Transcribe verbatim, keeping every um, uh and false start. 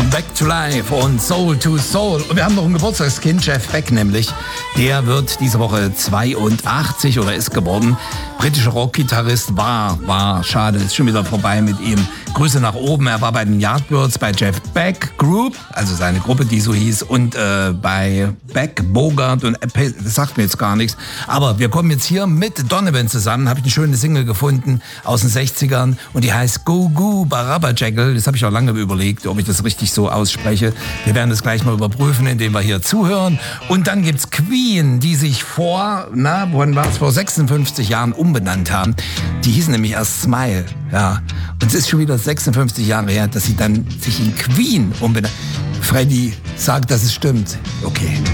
Back to Life und Soul to Soul. Und wir haben noch ein Geburtstagskind, Jeff Beck nämlich. Der wird diese Woche zweiundachtzig oder ist geworden. Britischer Rockgitarrist war, war, schade, ist schon wieder vorbei mit ihm. Grüße nach oben. Er war bei den Yardbirds, bei Jeff Beck Group, also seine Gruppe, die so hieß, und äh, bei Beck, Bogart und Epe, das sagt mir jetzt gar nichts. Aber wir kommen jetzt hier mit Donovan zusammen. Habe ich eine schöne Single gefunden aus den sechzigern und die heißt Go Go Barabba Jackal. Das habe ich auch lange überlegt, ob ich das richtig so ausspreche. Wir werden das gleich mal überprüfen, indem wir hier zuhören. Und dann gibt's Queen, die sich vor, na, wann war es, vor sechsundfünfzig Jahren umbenannt haben. Die hießen nämlich erst Smile, ja. Und es ist schon wieder sechsundfünfzig Jahre her, dass sie dann sich in Queen umbenannt. Freddy sagt, dass es stimmt. Okay.